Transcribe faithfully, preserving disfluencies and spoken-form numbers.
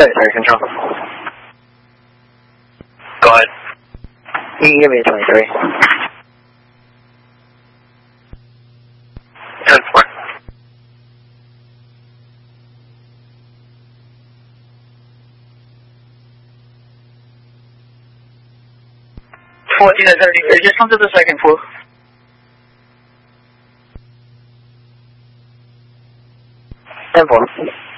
Sorry, sorry, control. Go ahead. You can give me a twenty-three. ten four. fourteen and thirty-three, just come to the second floor. ten four.